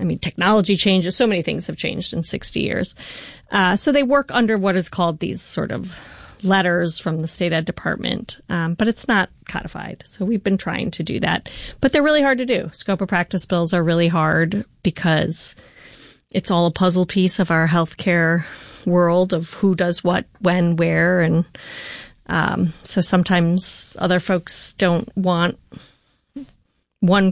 technology changes. So many things have changed in 60 years. So they work under what is called these sort of letters from the state ed department, but it's not codified. So we've been trying to do that. But they're really hard to do. Scope of practice bills are really hard because it's all a puzzle piece of our healthcare world of who does what, when, where. And so sometimes other folks don't want one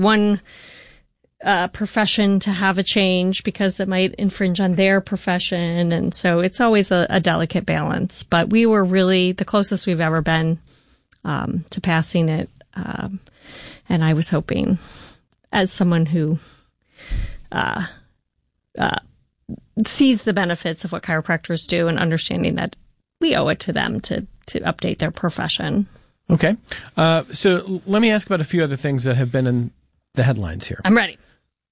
profession to have a change because it might infringe on their profession. And so it's always a delicate balance. But we were really the closest we've ever been to passing it. And I was hoping, as someone who sees the benefits of what chiropractors do and understanding that we owe it to them to update their profession. Okay. So let me ask about a few other things that have been in the headlines here. I'm ready.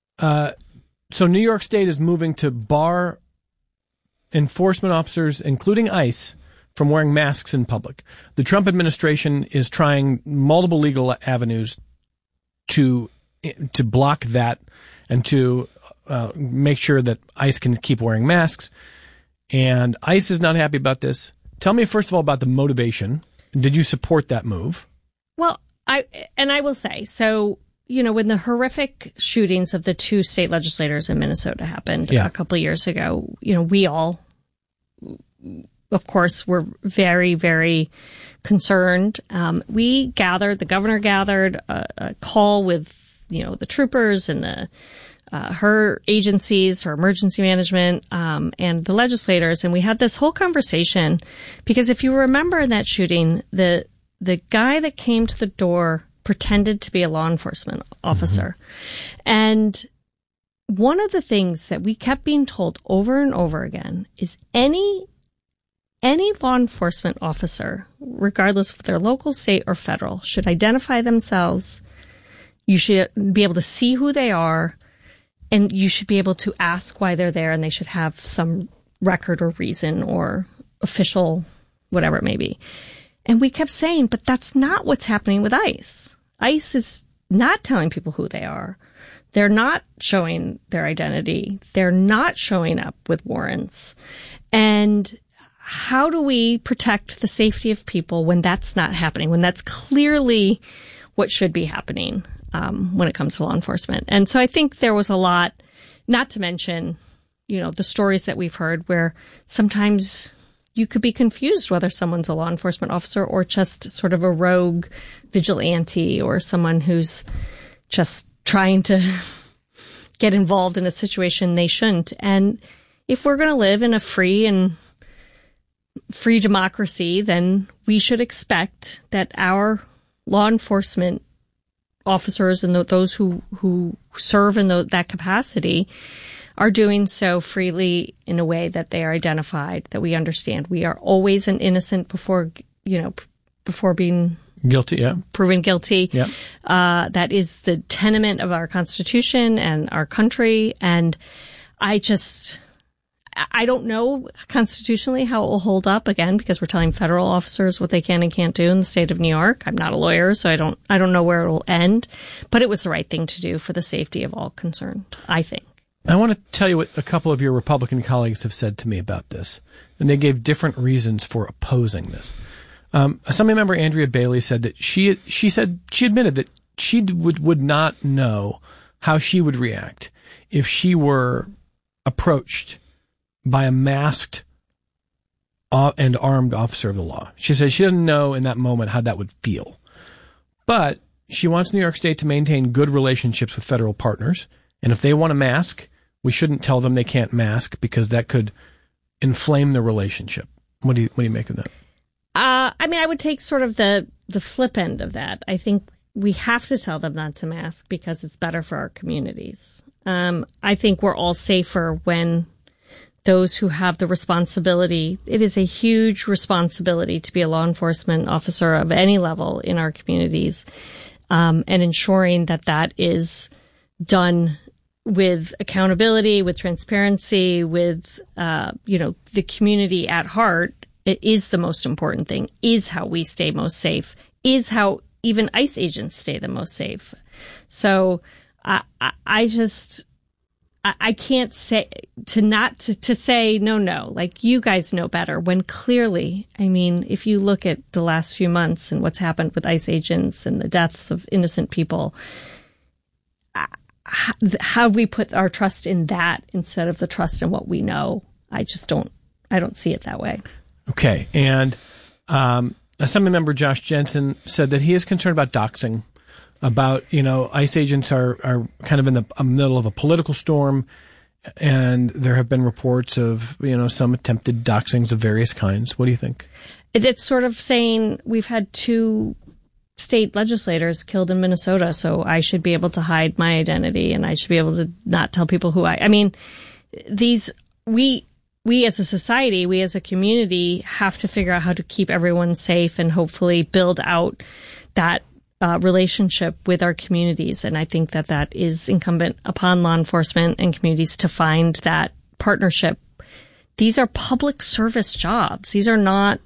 So New York State is moving to bar enforcement officers, including ICE, from wearing masks in public. The Trump administration is trying multiple legal avenues to block that and to make sure that ICE can keep wearing masks. And ICE is not happy about this. Tell me, first of all, about the motivation. Did you support that move? Well, I will say, so, when the horrific shootings of the two state legislators in Minnesota happened a couple of years ago, we all, of course, were very, very concerned. The governor gathered a call with, the troopers and her agencies, her emergency management, and the legislators. And we had this whole conversation because if you remember in that shooting, the guy that came to the door pretended to be a law enforcement officer. Mm-hmm. And one of the things that we kept being told over and over again is any law enforcement officer, regardless if they're local, state, or federal, should identify themselves. You should be able to see who they are, and you should be able to ask why they're there, and they should have some record or reason or official, whatever it may be. And we kept saying, but that's not what's happening with ICE. ICE is not telling people who they are. They're not showing their identity. They're not showing up with warrants. And how do we protect the safety of people when that's not happening, when that's clearly what should be happening when it comes to law enforcement? And so I think there was a lot, not to mention, the stories that we've heard where sometimes you could be confused whether someone's a law enforcement officer or just sort of a rogue vigilante or someone who's just trying to get involved in a situation they shouldn't. And if we're going to live in a free democracy, then we should expect that our law enforcement officers and those who serve in that capacity are doing so freely in a way that they are identified, that we understand. We are always an innocent before being guilty, proven guilty. Yeah. That is the tenement of our Constitution and our country. And I don't know constitutionally how it will hold up, again, because we're telling federal officers what they can and can't do in the state of New York. I'm not a lawyer, so I don't know where it will end. But it was the right thing to do for the safety of all concerned, I think. I want to tell you what a couple of your Republican colleagues have said to me about this, and they gave different reasons for opposing this. Assembly member Andrea Bailey said that she admitted that she would not know how she would react if she were approached by a masked and armed officer of the law. She said she doesn't know in that moment how that would feel. But she wants New York State to maintain good relationships with federal partners. And if they want a mask, we shouldn't tell them they can't mask because that could inflame the relationship. What do you make of that? I would take sort of the flip end of that. I think we have to tell them not to mask because it's better for our communities. I think we're all safer when those who have the responsibility, it is a huge responsibility to be a law enforcement officer of any level in our communities, and ensuring that is done with accountability, with transparency, with, the community at heart. It is the most important thing, is how we stay most safe, is how even ICE agents stay the most safe. So I just I can't say to say no, like you guys know better, when clearly, I mean, if you look at the last few months and what's happened with ICE agents and the deaths of innocent people, how we put our trust in that instead of the trust in what we know, I don't see it that way. Okay. And Assembly member Josh Jensen said that he is concerned about doxing, about, ICE agents are kind of in the middle of a political storm, and there have been reports of, some attempted doxings of various kinds. What do you think? It's sort of saying we've had 2 state legislators killed in Minnesota, so I should be able to hide my identity and I should be able to not tell people who I mean, we as a society, we as a community have to figure out how to keep everyone safe and hopefully build out that relationship with our communities. And I think that is incumbent upon law enforcement and communities to find that partnership. These are public service jobs. These are not,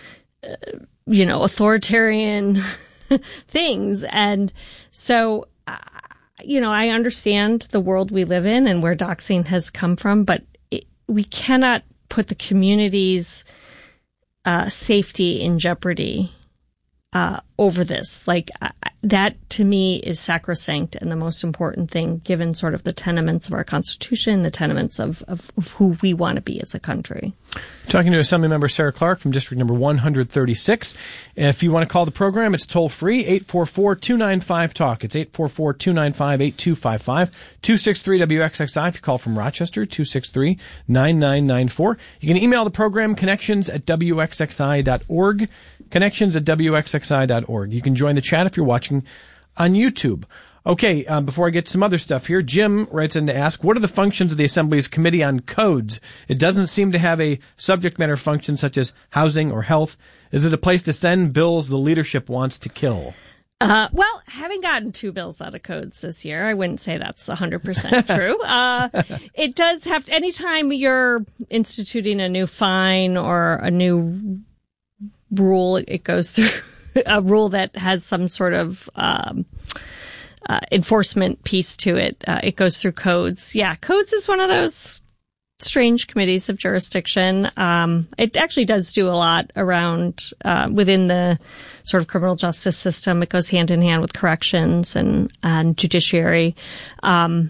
authoritarian things. And so, I understand the world we live in and where doxing has come from, but we cannot put the community's safety in jeopardy over this. Like that to me is sacrosanct and the most important thing, given sort of the tenements of our Constitution, the tenements of who we want to be as a country. Talking to Assemblymember Sarah Clark from District Number 136. If you want to call the program, it's toll free, 844-295-TALK. It's 844-295-8255, 263-WXXI. If you call from Rochester, 263-9994. You can email the program, connections@wxxi.org, connections@wxxi.org. You can join the chat if you're watching on YouTube. Okay, before I get to some other stuff here, Jim writes in to ask, what are the functions of the Assembly's Committee on Codes? It doesn't seem to have a subject matter function such as housing or health. Is it a place to send bills the leadership wants to kill? Well, having gotten 2 bills out of codes this year, I wouldn't say that's 100% true. It does have to, anytime you're instituting a new fine or a new rule, it goes through a rule that has some sort of enforcement piece to it. It goes through codes. Yeah, codes is one of those strange committees of jurisdiction. It actually does do a lot around within the sort of criminal justice system. It goes hand in hand with corrections and judiciary. I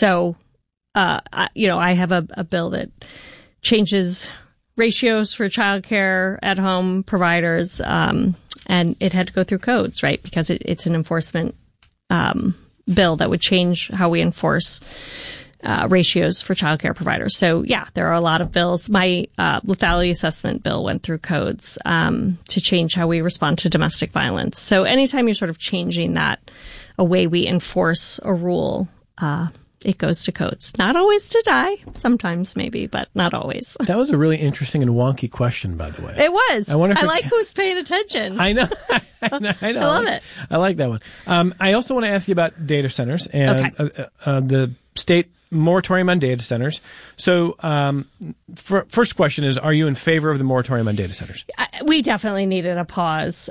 have a bill that changes ratios for childcare at home providers, and it had to go through codes, right? Because it's an enforcement bill that would change how we enforce ratios for childcare providers. So, yeah, there are a lot of bills. My lethality assessment bill went through codes to change how we respond to domestic violence. So anytime you're sort of changing that, a way we enforce a rule, it goes to codes. Not always to die. Sometimes maybe, but not always. That was a really interesting and wonky question, by the way. It was. I like who's paying attention. I know. I love it. I like that one. I also want to ask you about data centers and the state moratorium on data centers. So, first question is, are you in favor of the moratorium on data centers? We definitely needed a pause.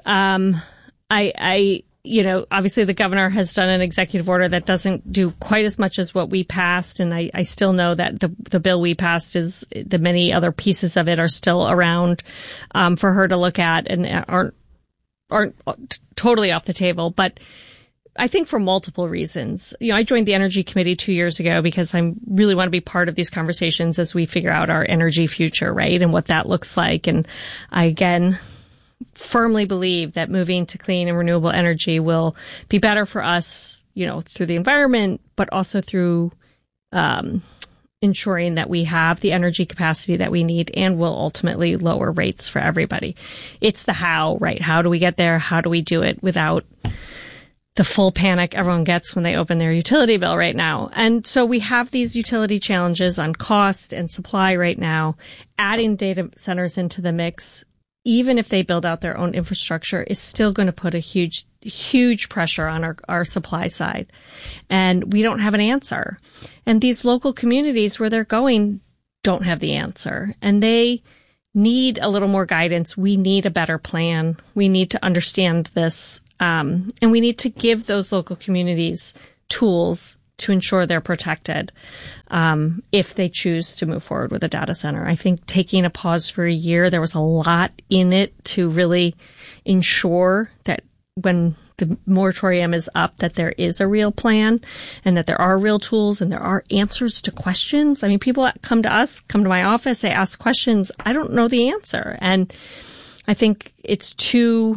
Obviously the governor has done an executive order that doesn't do quite as much as what we passed. And I still know that the bill we passed is the many other pieces of it are still around, for her to look at and aren't totally off the table. But I think for multiple reasons. I joined the Energy Committee 2 years ago because I really want to be part of these conversations as we figure out our energy future, right? And what that looks like. And I, again, firmly believe that moving to clean and renewable energy will be better for us, through the environment, but also through ensuring that we have the energy capacity that we need and will ultimately lower rates for everybody. It's the how, right? How do we get there? How do we do it without the full panic everyone gets when they open their utility bill right now? And so we have these utility challenges on cost and supply right now. Adding data centers into the mix, even if they build out their own infrastructure, is still going to put a huge, huge pressure on our supply side. And we don't have an answer. And these local communities where they're going don't have the answer. And they need a little more guidance. We need a better plan. We need to understand this. And we need to give those local communities tools to ensure they're protected if they choose to move forward with a data center. I think taking a pause for a year, there was a lot in it to really ensure that when the moratorium is up, that there is a real plan and that there are real tools and there are answers to questions. I mean, people come to us, come to my office, they ask questions. I don't know the answer. And I think it's too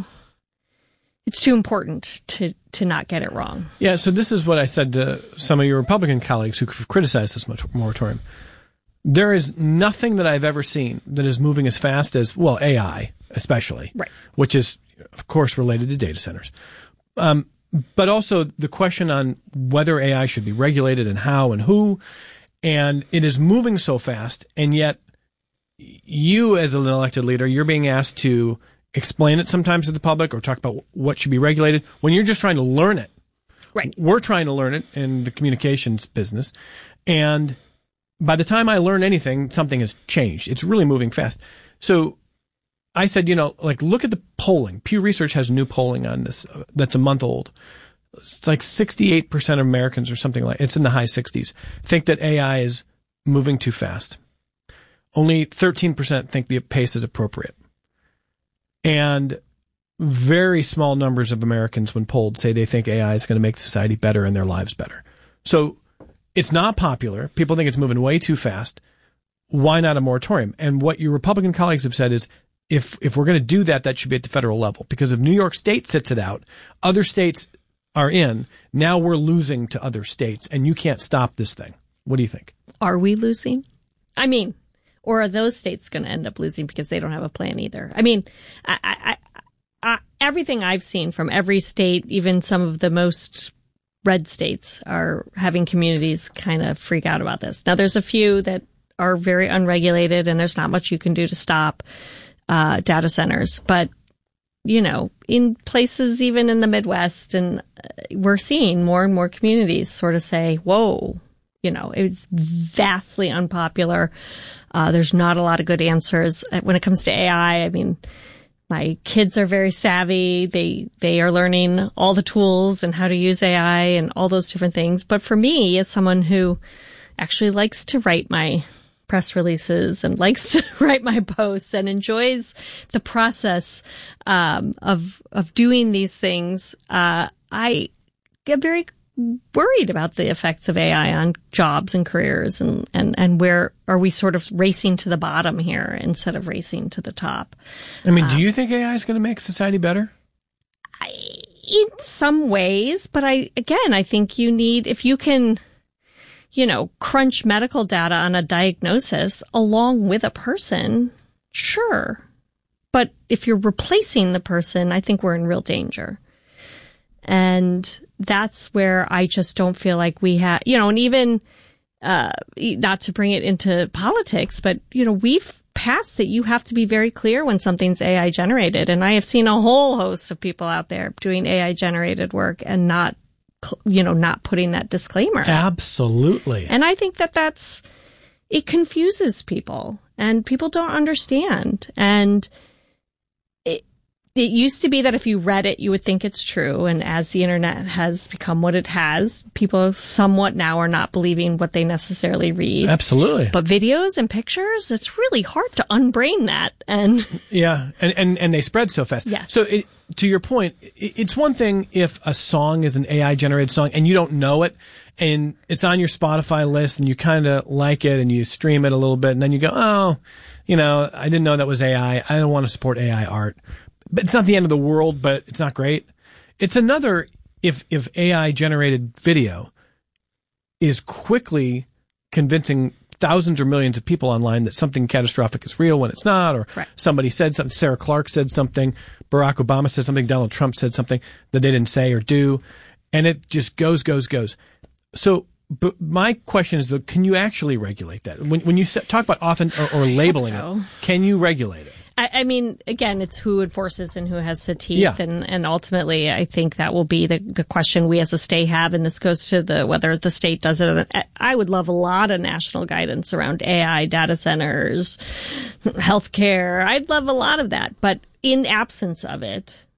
important to not get it wrong. Yeah, so this is what I said to some of your Republican colleagues who criticized this moratorium. There is nothing that I've ever seen that is moving as fast as, well, AI especially, right, which is, of course, related to data centers. But also the question on whether AI should be regulated and how and who. And it is moving so fast, and yet you as an elected leader, you're being asked to explain it sometimes to the public or talk about what should be regulated when you're just trying to learn it. Right. We're trying to learn it in the communications business. And by the time I learn anything, something has changed. It's really moving fast. So I said, look at the polling. Pew Research has new polling on this that's a month old. It's like 68% of Americans or something like, it's in the high 60s, think that AI is moving too fast. Only 13% think the pace is appropriate. And very small numbers of Americans, when polled, say they think AI is going to make society better and their lives better. So it's not popular. People think it's moving way too fast. Why not a moratorium? And what your Republican colleagues have said is, if we're going to do that, that should be at the federal level. Because if New York State sits it out, other states are in. Now we're losing to other states, and you can't stop this thing. What do you think? Are we losing? I mean, or are those states going to end up losing because they don't have a plan either? I mean, I everything I've seen from every state, even some of the most red states, are having communities kind of freak out about this. Now, there's a few that are very unregulated, and there's not much you can do to stop data centers. But, in places even in the Midwest, and we're seeing more and more communities sort of say, whoa, it's vastly unpopular. There's not a lot of good answers. When it comes to AI, I mean, my kids are very savvy. They are learning all the tools and how to use AI and all those different things. But for me, as someone who actually likes to write my press releases and likes to write my posts and enjoys the process of doing these things, I get very worried about the effects of AI on jobs and careers, and where are we sort of racing to the bottom here instead of racing to the top. I mean, do you think AI is going to make society better? In some ways, but I think you need, if you can, crunch medical data on a diagnosis along with a person, sure. But if you're replacing the person, I think we're in real danger. And that's where I just don't feel like we have, and even, not to bring it into politics, but, we've passed that you have to be very clear when something's AI generated. And I have seen a whole host of people out there doing AI generated work and not putting that disclaimer. Absolutely. And I think it confuses people and people don't understand. And it used to be that if you read it, you would think it's true. And as the internet has become what it has, people somewhat now are not believing what they necessarily read. Absolutely. But videos and pictures, it's really hard to unbrain that. And yeah. And they spread so fast. Yes. So to your point, it's one thing if a song is an AI generated song and you don't know it and it's on your Spotify list and you kind of like it and you stream it a little bit and then you go, oh, I didn't know that was AI. I don't want to support AI art. But it's not the end of the world, but it's not great. It's another if AI generated video is quickly convincing thousands or millions of people online that something catastrophic is real when it's not, or right. Somebody said something, Sarah Clark said something, Barack Obama said something, Donald Trump said something that they didn't say or do, and it just goes. So, but my question is, though, can you actually regulate that? When you talk about often or labeling it, can you regulate it? I mean, again, it's who enforces and who has the teeth. Yeah. And ultimately, I think that will be the question we as a state have. And this goes to whether the state does it. I would love a lot of national guidance around AI, data centers, healthcare. I'd love a lot of that. But in absence of it,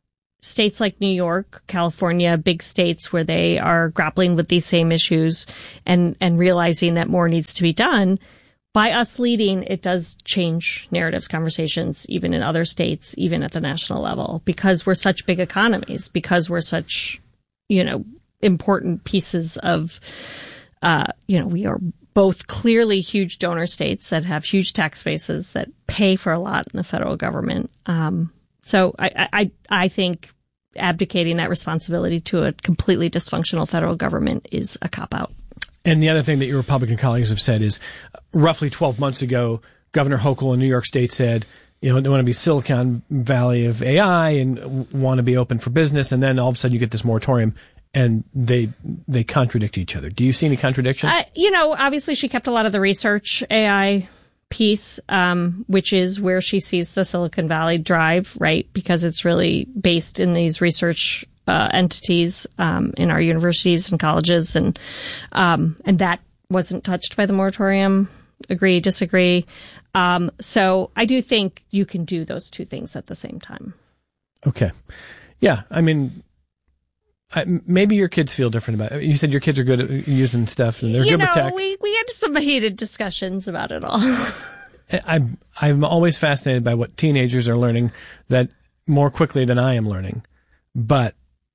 states like New York, California, big states where they are grappling with these same issues and realizing that more needs to be done. By us leading, it does change narratives, conversations, even in other states, even at the national level, because we're such big economies, because we're such, important pieces of, we are both clearly huge donor states that have huge tax bases that pay for a lot in the federal government. So I think abdicating that responsibility to a completely dysfunctional federal government is a cop-out. And the other thing that your Republican colleagues have said is roughly 12 months ago, Governor Hochul in New York State said, they want to be Silicon Valley of AI and want to be open for business. And then all of a sudden you get this moratorium and they contradict each other. Do you see any contradiction? Obviously she kept a lot of the research AI piece, which is where she sees the Silicon Valley drive, right? Because it's really based in these research entities in our universities and colleges, and that wasn't touched by the moratorium. Agree, disagree. So I do think you can do those two things at the same time. Okay. Yeah. I mean, maybe your kids feel different about it. You said your kids are good at using stuff and they're good with tech. We had some heated discussions about it all. I'm always fascinated by what teenagers are learning that more quickly than I am learning. But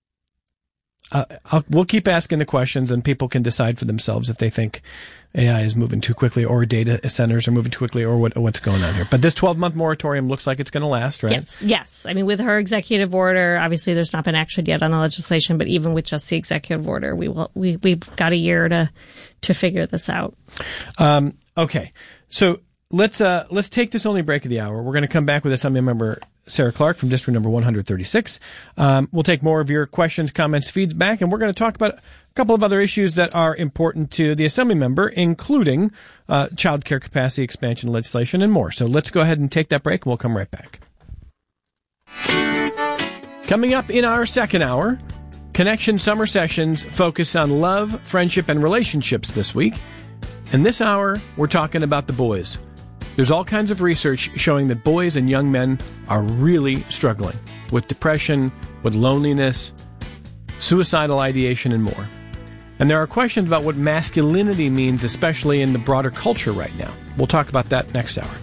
we'll keep asking the questions and people can decide for themselves if they think AI is moving too quickly or data centers are moving too quickly or what's going on here. But this 12-month moratorium looks like it's going to last, right? Yes. I mean, with her executive order, obviously there's not been action yet on the legislation, but even with just the executive order, we've got a year to figure this out. Okay. So let's take this only break of the hour. We're going to come back with Assembly Member Sarah Clark from District Number 136. We'll take more of your questions, comments, feedback, and we're going to talk about a couple of other issues that are important to the Assembly member, including child care capacity expansion legislation and more. So let's go ahead and take that break, and we'll come right back. Coming up in our second hour, Connection Summer Sessions focus on love, friendship, and relationships this week. In this hour, we're talking about the boys. There's all kinds of research showing that boys and young men are really struggling with depression, with loneliness, suicidal ideation, and more. And there are questions about what masculinity means, especially in the broader culture right now. We'll talk about that next hour.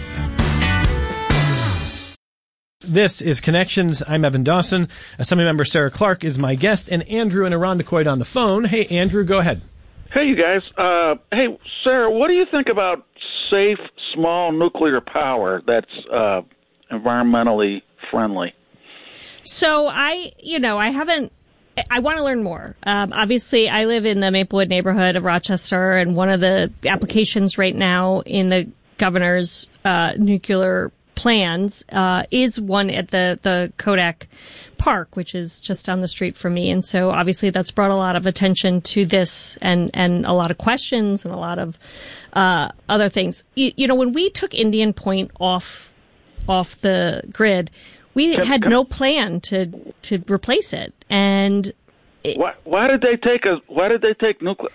This is Connections. I'm Evan Dawson. Assemblymember Sarah Clark is my guest, and Andrew and Irondequoit on the phone. Hey, Andrew, go ahead. Hey, you guys. Hey, Sarah, what do you think about safe, small nuclear power that's environmentally friendly? So I want to learn more. Obviously, I live in the Maplewood neighborhood of Rochester, and one of the applications right now in the governor's nuclear plans is one at the Kodak Park, which is just down the street from me. And so obviously that's brought a lot of attention to this and a lot of questions and a lot of other things. When we took Indian Point off the grid, we had no plan to replace it. And why did they take nuclear?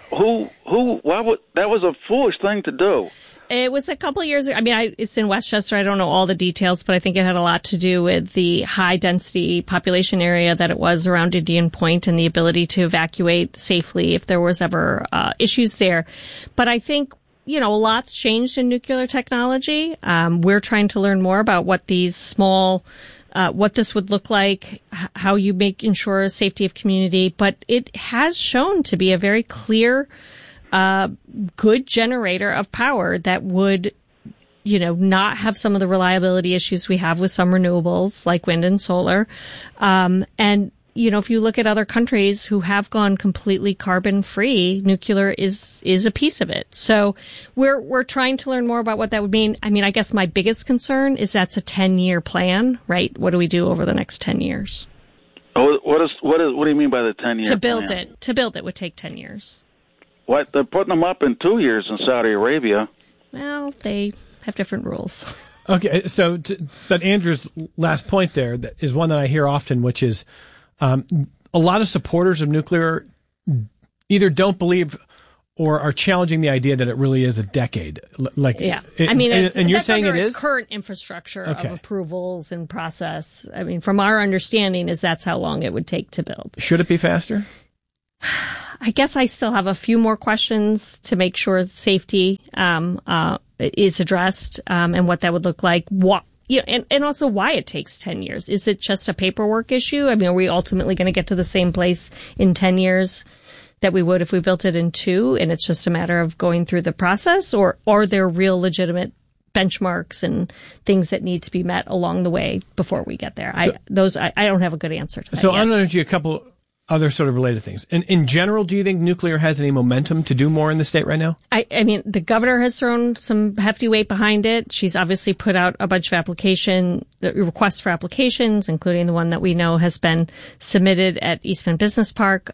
That was a foolish thing to do. It was a couple of years ago. I mean, it's in Westchester. I don't know all the details, but I think it had a lot to do with the high density population area that it was around Indian Point and the ability to evacuate safely if there was ever issues there. But I think, a lot's changed in nuclear technology. We're trying to learn more about what these small what this would look like, how you ensure safety of community. But it has shown to be a very clear good generator of power that would, not have some of the reliability issues we have with some renewables like wind and solar. And, if you look at other countries who have gone completely carbon free, nuclear is a piece of it. So we're trying to learn more about what that would mean. I mean, I guess my biggest concern is that's a 10-year plan, right? What do we do over the next 10 years? Oh, what do you mean by the 10-year plan? To build it would take 10 years. What? They're putting them up in 2 years in Saudi Arabia. Well, they have different rules. Okay, but Andrew's last point there is one that I hear often, which is a lot of supporters of nuclear either don't believe or are challenging the idea that it really is a decade. Yeah. And you're saying it is? Current infrastructure of approvals and process. I mean, from our understanding is that's how long it would take to build. Should it be faster? I guess I still have a few more questions to make sure safety is addressed and what that would look like. And also why it takes 10 years. Is it just a paperwork issue? I mean, are we ultimately going to get to the same place in 10 years that we would if we built it in 2, and it's just a matter of going through the process? Or are there real legitimate benchmarks and things that need to be met along the way before we get there? I don't have a good answer to that So yet. on energy, a couple other sort of related things. In general, do you think nuclear has any momentum to do more in the state right now? I mean, the governor has thrown some hefty weight behind it. She's obviously put out a bunch of requests for applications, including the one that we know has been submitted at East Bend Business Park.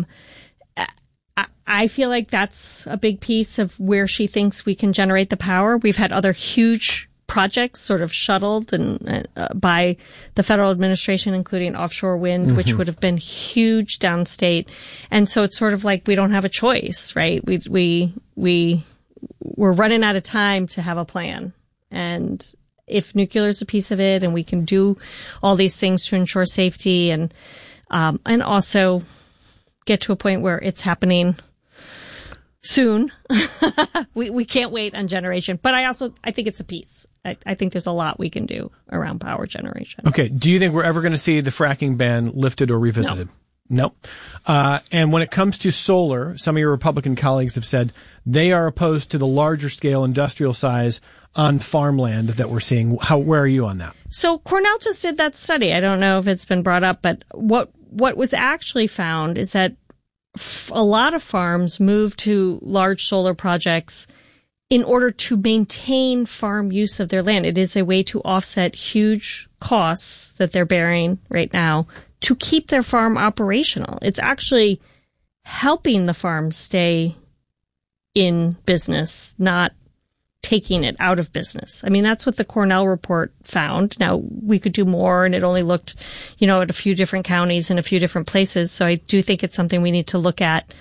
I feel like that's a big piece of where she thinks we can generate the power. We've had other huge projects sort of shuttled and by the federal administration, including offshore wind, which would have been huge downstate. And so it's sort of like we don't have a choice, right? We're running out of time to have a plan. And if nuclear is a piece of it, and we can do all these things to ensure safety and also get to a point where it's happening soon. We can't wait on generation. But I think it's a piece. I think there's a lot we can do around power generation. Okay. Do you think we're ever going to see the fracking ban lifted or revisited? No. And when it comes to solar, some of your Republican colleagues have said they are opposed to the larger scale industrial size on farmland that we're seeing. Where are you on that? So Cornell just did that study. I don't know if it's been brought up, but what was actually found is that a lot of farms move to large solar projects in order to maintain farm use of their land. It is a way to offset huge costs that they're bearing right now to keep their farm operational. It's actually helping the farm stay in business, not taking it out of business. I mean, that's what the Cornell report found. Now, we could do more, and it only looked, at a few different counties and a few different places. So I do think it's something we need to look at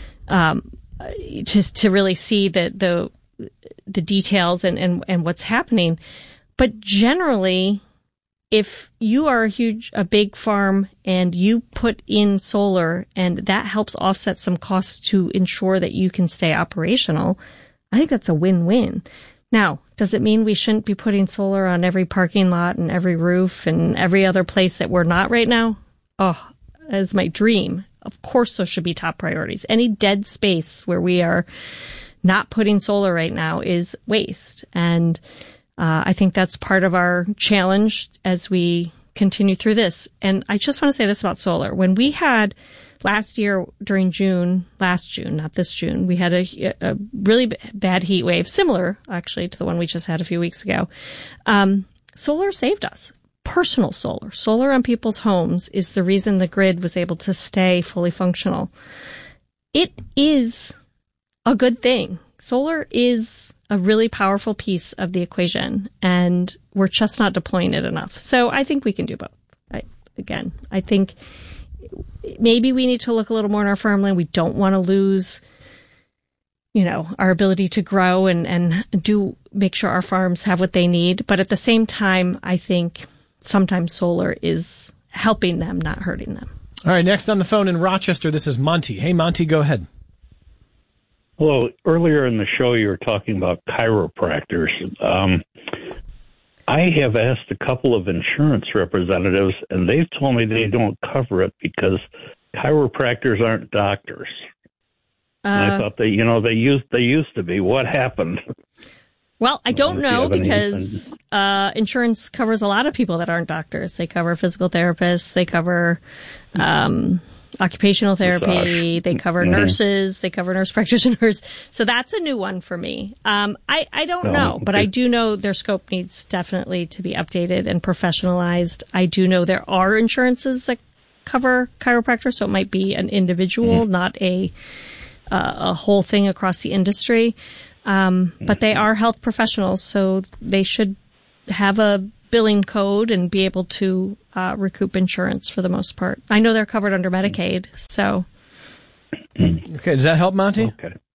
to really see the details and what's happening. But generally, if you are a big farm and you put in solar and that helps offset some costs to ensure that you can stay operational, I think that's a win-win. Now, does it mean we shouldn't be putting solar on every parking lot and every roof and every other place that we're not right now? Oh, that's my dream. Of course, those should be top priorities. Any dead space where we are not putting solar right now is waste. And I think that's part of our challenge as we continue through this. And I just want to say this about solar. When we had last year during last June, not this June, we had a really bad heat wave, similar actually to the one we just had a few weeks ago. Solar saved us. Personal solar on people's homes is the reason the grid was able to stay fully functional. It is a good thing. Solar is a really powerful piece of the equation, and we're just not deploying it enough. So I think we can do both. I think maybe we need to look a little more in our farmland. We don't want to lose, our ability to grow and make sure our farms have what they need. But at the same time, I think sometimes solar is helping them, not hurting them. All right, next on the phone in Rochester, this is Monty. Hey, Monty, go ahead. Hello. Earlier in the show, you were talking about chiropractors. I have asked a couple of insurance representatives, and they've told me they don't cover it because chiropractors aren't doctors. And I thought they used to be. What happened? Well, I don't know because insurance covers a lot of people that aren't doctors. They cover physical therapists. They cover occupational therapy. They cover nurses. They cover nurse practitioners. So that's a new one for me. I don't know, but I do know their scope needs definitely to be updated and professionalized. I do know there are insurances that cover chiropractors, so it might be an individual, not a whole thing across the industry. But they are health professionals, so they should have a billing code and be able to recoup insurance for the most part. I know they're covered under Medicaid, so. Okay, does that help, Monty? Okay.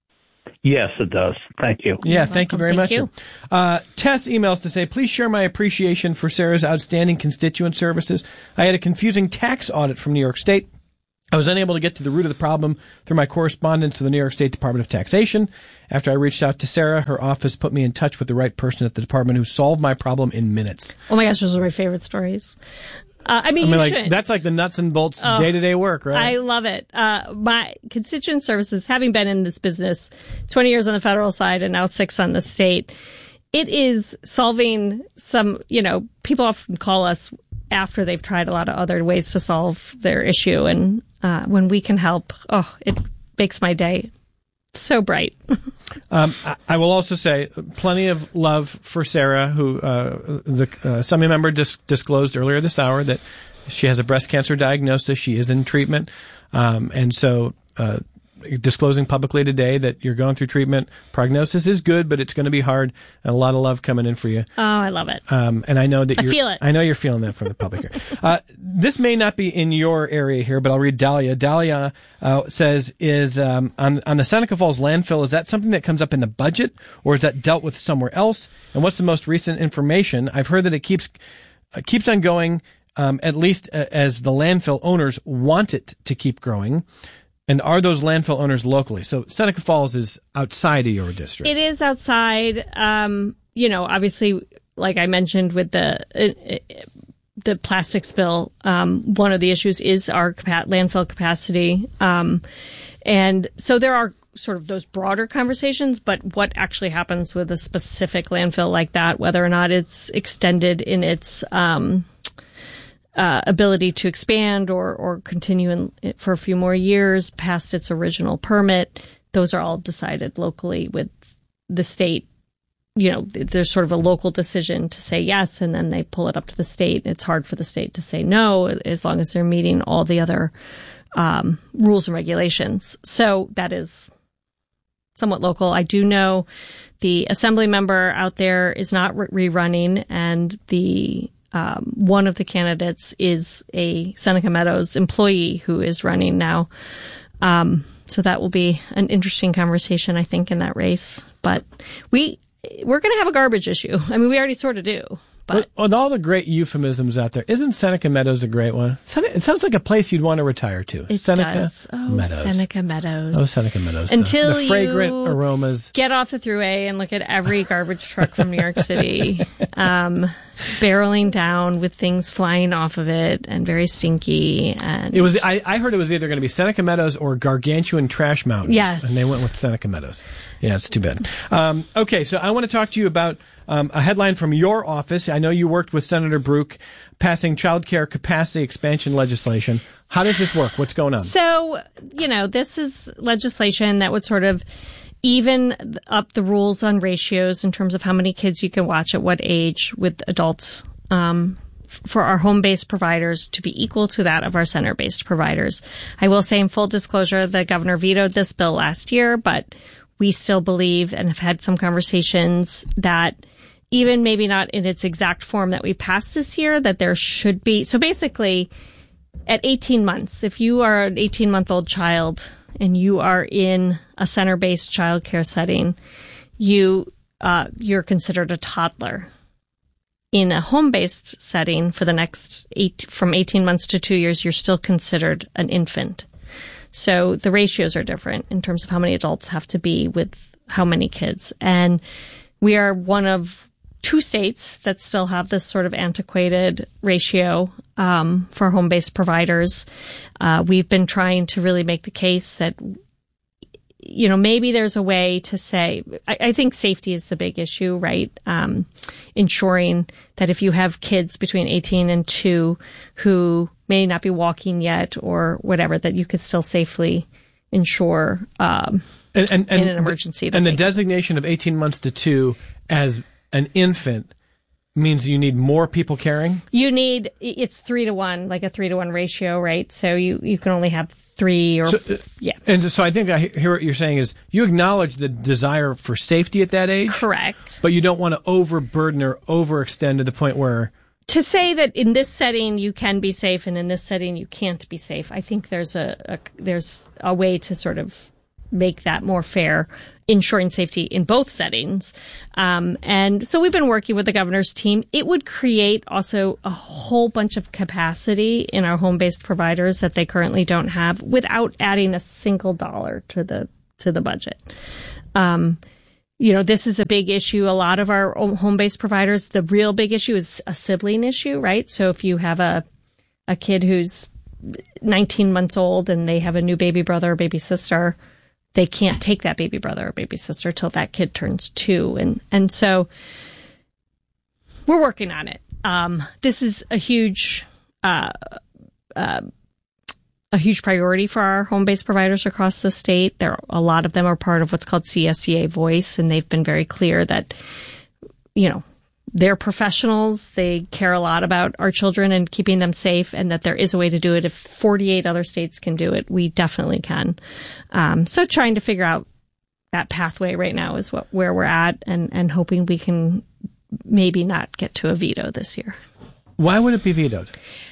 Yes, it does. Thank you. Yeah, thank you very much. You. Tess emails to say, please share my appreciation for Sarah's outstanding constituent services. I had a confusing tax audit from New York State. I was unable to get to the root of the problem through my correspondence to the New York State Department of Taxation. After I reached out to Sarah, her office put me in touch with the right person at the department who solved my problem in minutes. Oh my gosh, those are my favorite stories. I mean, that's like the nuts and bolts day-to-day work, right? I love it. My constituent services, having been in this business 20 years on the federal side and now 6 on the state, it is solving some, people often call us after they've tried a lot of other ways to solve their issue. And when we can help, it makes my day so bright. I will also say plenty of love for Sarah, who the Assembly member disclosed earlier this hour that she has a breast cancer diagnosis. She is in treatment. And so disclosing publicly today that you're going through treatment. Prognosis is good, but it's going to be hard, and a lot of love coming in for you. Oh, I love it. And I know that I feel it. I know you're feeling that from the public here. This may not be in your area here, but I'll read Dahlia. Dahlia says, is on the Seneca Falls landfill, is that something that comes up in the budget, or is that dealt with somewhere else? And what's the most recent information? I've heard that it keeps on going, at least as the landfill owners want it to keep growing. And are those landfill owners locally? So Seneca Falls is outside of your district. It is outside. Obviously, like I mentioned with the plastic spill, one of the issues is our landfill capacity. And so there are sort of those broader conversations, but what actually happens with a specific landfill like that, whether or not it's extended in its ability to expand or continue for a few more years past its original permit. Those are all decided locally with the state. There's sort of a local decision to say yes, and then they pull it up to the state. It's hard for the state to say no as long as they're meeting all the other rules and regulations. So that is somewhat local. I do know the Assembly member out there is not rerunning, and the one of the candidates is a Seneca Meadows employee who is running now. So that will be an interesting conversation, I think, in that race. But we're going to have a garbage issue. I mean, we already sort of do. But with all the great euphemisms out there, isn't Seneca Meadows a great one? It sounds like a place you'd want to retire to. It Seneca does. Meadows. Seneca Meadows. Oh, Seneca Meadows. Until the fragrant you aromas. Get off the thruway and look at every garbage truck from New York City, barreling down with things flying off of it and very stinky. And it was. I heard it was either going to be Seneca Meadows or Gargantuan Trash Mountain. Yes. And they went with Seneca Meadows. Yeah, it's too bad. Okay, so I want to talk to you about a headline from your office. I know you worked with Senator Brook passing child care capacity expansion legislation. How does this work? What's going on? So, this is legislation that would sort of even up the rules on ratios in terms of how many kids you can watch at what age with adults for our home-based providers to be equal to that of our center-based providers. I will say in full disclosure, the governor vetoed this bill last year, but we still believe and have had some conversations that even maybe not in its exact form that we passed this year, that there should be. So basically, at 18 months, if you are an 18-month-old child and you are in a center-based childcare setting, you're considered a toddler. In a home-based setting for the next from 18 months to 2 years, you're still considered an infant. So the ratios are different in terms of how many adults have to be with how many kids. And we are one of 2 states that still have this sort of antiquated ratio for home-based providers. We've been trying to really make the case that, maybe there's a way to say, I think safety is the big issue, right? Ensuring that if you have kids between 18 and 2 who may not be walking yet or whatever, that you could still safely ensure in an emergency. And the designation of 18 months to 2 as an infant means you need more people caring? It's 3-to-1, like a 3-to-1 ratio, right? So you can only have 3 or, yeah. And so I think I hear what you're saying is you acknowledge the desire for safety at that age. Correct. But you don't want to overburden or overextend to the point where... To say that in this setting you can be safe and in this setting you can't be safe, I think there's a way to sort of make that more fair, ensuring safety in both settings. And so we've been working with the governor's team. It would create also a whole bunch of capacity in our home-based providers that they currently don't have without adding a single dollar to the budget. This is a big issue. A lot of our home-based providers, the real big issue is a sibling issue, right? So if you have a kid who's 19 months old and they have a new baby brother or baby sister, they can't take that baby brother or baby sister till that kid turns 2. And so we're working on it. This is a huge priority for our home-based providers across the state. A lot of them are part of what's called CSCA Voice, and they've been very clear that, they're professionals. They care a lot about our children and keeping them safe, and that there is a way to do it. If 48 other states can do it, we definitely can. So trying to figure out that pathway right now is where we're at, and hoping we can maybe not get to a veto this year. Why would it be vetoed?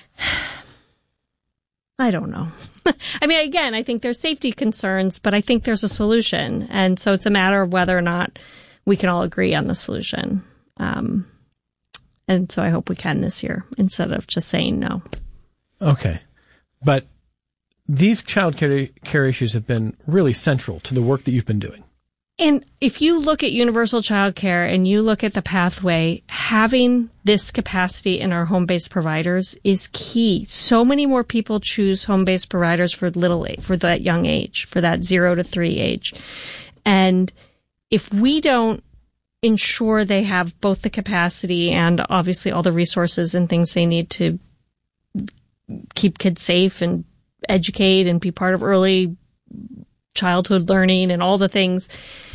I don't know. I mean, again, I think there's safety concerns, but I think there's a solution. And so it's a matter of whether or not we can all agree on the solution. And so I hope we can this year instead of just saying no. Okay. But these child care issues have been really central to the work that you've been doing. And if you look at universal child care and you look at the pathway, having this capacity in our home-based providers is key. So many more people choose home-based providers for that young age, for that 0 to 3 age. And if we don't ensure they have both the capacity and obviously all the resources and things they need to keep kids safe and educate and be part of early childhood learning and all the things,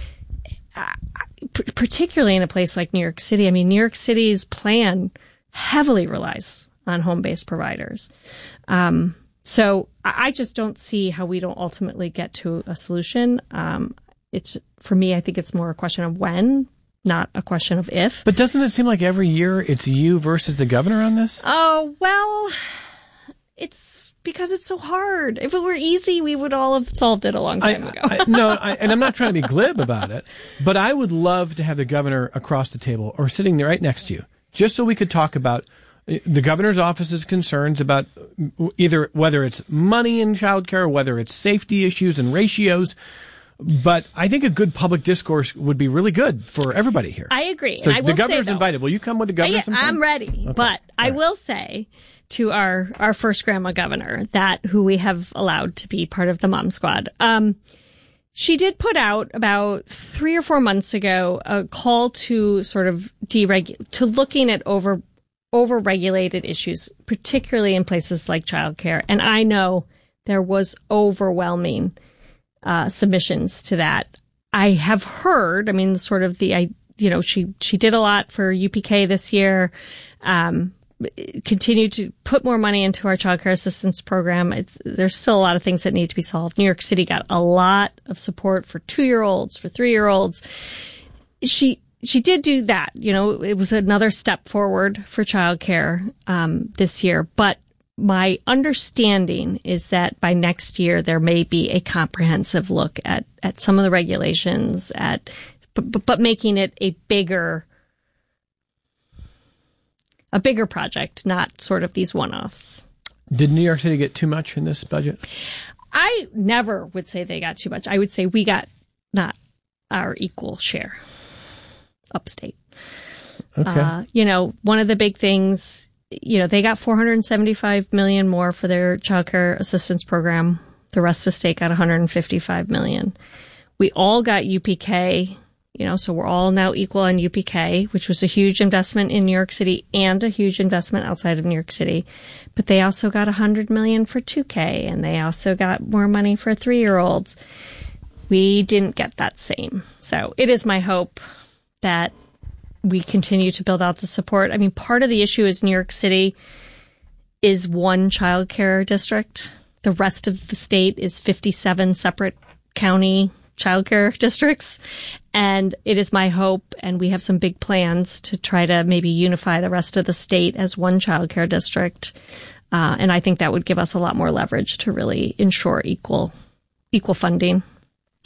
particularly in a place like New York City. I mean, New York City's plan heavily relies on home-based providers. So I just don't see how we don't ultimately get to a solution. For me, I think it's more a question of when, not a question of if. But doesn't it seem like every year it's you versus the governor on this? Oh, well, it's because it's so hard. If it were easy, we would all have solved it a long time ago. And I'm not trying to be glib about it, but I would love to have the governor across the table or sitting there right next to you, just so we could talk about the governor's office's concerns about either whether it's money in childcare or whether it's safety issues and ratios. But I think a good public discourse would be really good for everybody here. I agree. So and I will the governor's say, invited. Will you come with the governor sometime? I'm ready. Okay. But I will say to our first grandma governor, who we have allowed to be part of the Mom Squad, she did put out about 3 or 4 months ago a call to sort of to looking at over-regulated issues, particularly in places like childcare. And I know there was overwhelming submissions to that. I have heard, she did a lot for UPK this year, continued to put more money into our child care assistance program. There's still a lot of things that need to be solved. New York City got a lot of support for 2-year-olds, for 3-year-olds. She did do that. It was another step forward for child care this year, but my understanding is that by next year, there may be a comprehensive look at some of the regulations, but making it a bigger project, not sort of these one-offs. Did New York City get too much in this budget? I never would say they got too much. I would say we got not our equal share upstate. Okay. One of the big things, they got $475 million more for their child care assistance program. The rest of the state got $155 million. We all got UPK, so we're all now equal on UPK, which was a huge investment in New York City and a huge investment outside of New York City. But they also got $100 million for 2K, and they also got more money for 3-year-olds. We didn't get that same. So it is my hope that we continue to build out the support. I mean, part of the issue is New York City is one child care district. The rest of the state is 57 separate county child care districts. And it is my hope, and we have some big plans to try to maybe unify the rest of the state as one child care district. And I think that would give us a lot more leverage to really ensure equal funding.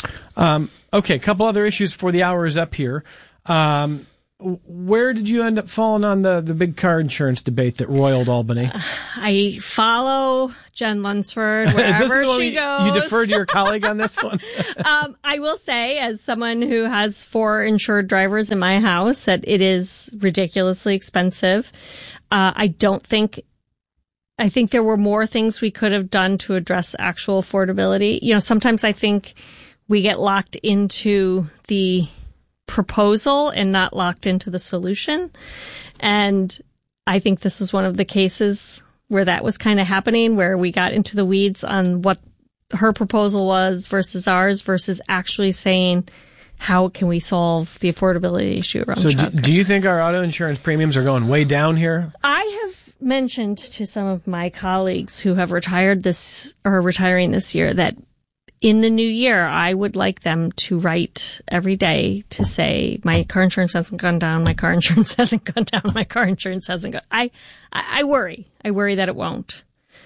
Okay, a couple other issues before the hour is up here. Where did you end up falling on the big car insurance debate that roiled Albany? I follow Jen Lunsford wherever she goes. You defer to your colleague on this one? I will say, as someone who has 4 insured drivers in my house, that it is ridiculously expensive. I think there were more things we could have done to address actual affordability. You know, sometimes I think we get locked into the proposal and not locked into the solution. And I think this is one of the cases where that was kind of happening, where we got into the weeds on what her proposal was versus ours versus actually saying, how can we solve the affordability issue around childcare? So do you think our auto insurance premiums are going way down here? I have mentioned to some of my colleagues who have retired this or are retiring this year that in the new year, I would like them to write every day to say, my car insurance hasn't gone down, my car insurance hasn't gone down, my car insurance hasn't gone. I worry. I worry that it won't.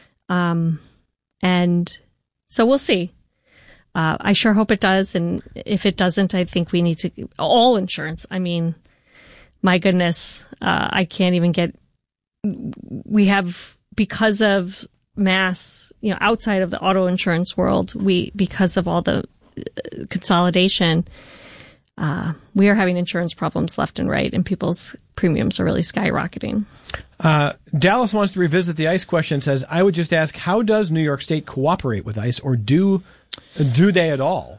And so we'll see. I sure hope it does. And if it doesn't, I think we need to, all insurance. I mean, my goodness, I can't even we have, because of mass, outside of the auto insurance world, because of all the consolidation, we are having insurance problems left and right, and people's premiums are really skyrocketing. Dallas wants to revisit the ICE question and says, I would just ask, how does New York State cooperate with ICE, or do they at all?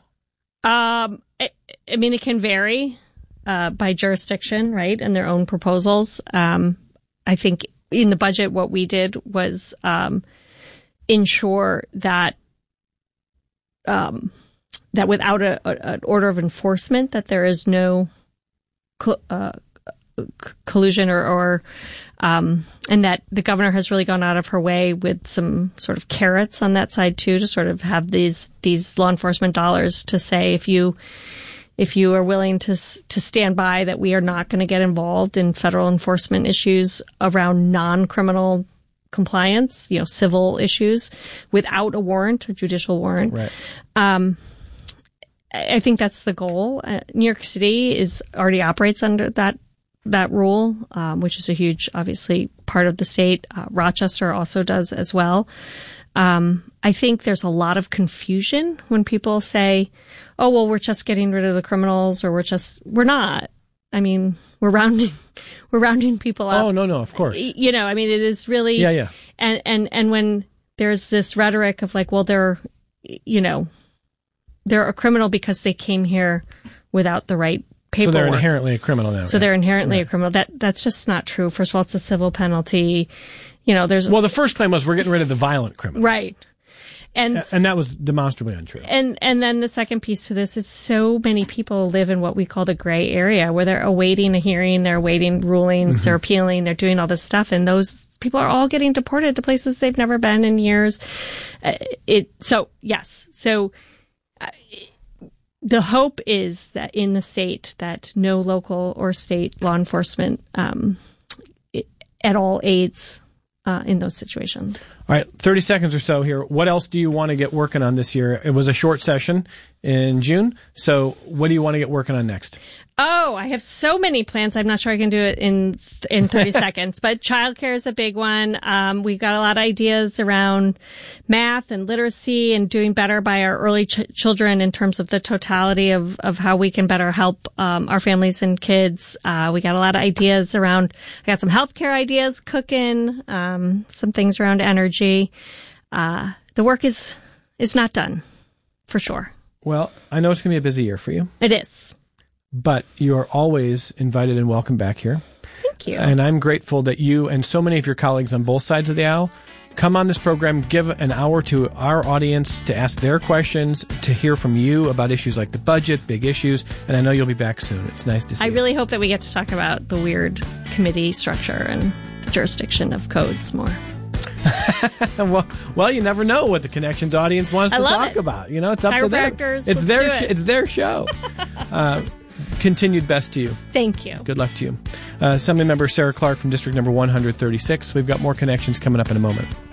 It can vary by jurisdiction, right, and their own proposals. I think in the budget, what we did was ensure that that without an order of enforcement, that there is no collusion or and that the governor has really gone out of her way with some sort of carrots on that side too, to sort of have these law enforcement dollars to say, if you are willing to stand by, that we are not going to get involved in federal enforcement issues around non-criminal compliance, civil issues without a warrant, a judicial warrant. Right. I think that's the goal. New York City already operates under that rule, which is a huge, obviously, part of the state. Rochester also does as well. I think there's a lot of confusion when people say, oh, well, we're just getting rid of the criminals, or we're not. I mean, we're rounding people up. Oh, no, of course. It is really. Yeah. And when there's this rhetoric of like, well, they're a criminal because they came here without the right paperwork. So they're inherently a criminal now. So they're inherently a criminal. That's just not true. First of all, it's a civil penalty. Well, the first claim was we're getting rid of the violent criminals. Right. And that was demonstrably untrue. And then the second piece to this is so many people live in what we call the gray area, where they're awaiting a hearing, they're awaiting rulings, they're appealing, they're doing all this stuff, and those people are all getting deported to places they've never been in years. The hope is that in the state that no local or state law enforcement at all aids in those situations. All right, 30 seconds or so here. What else do you want to get working on this year? It was a short session in June, so what do you want to get working on next? Oh, I have so many plans. I'm not sure I can do it in 30 seconds, but childcare is a big one. We've got a lot of ideas around math and literacy and doing better by our early children in terms of the totality of how we can better help our families and kids. We got a lot of ideas around, I got some healthcare ideas, cooking, some things around energy. The work is not done, for sure. Well, I know it's going to be a busy year for you. It is. But you are always invited and welcome back here. Thank you. And I'm grateful that you and so many of your colleagues on both sides of the aisle come on this program, give an hour to our audience to ask their questions, to hear from you about issues like the budget, big issues, and I know you'll be back soon. It's nice to see you. I really hope that we get to talk about the weird committee structure and the jurisdiction of codes more. Well, you never know what the Connections audience wants to talk about. It's up to them. It's their show. Continued best to you. Thank you. Good luck to you. Assembly member Sarah Clark from District number 136. We've got more Connections coming up in a moment.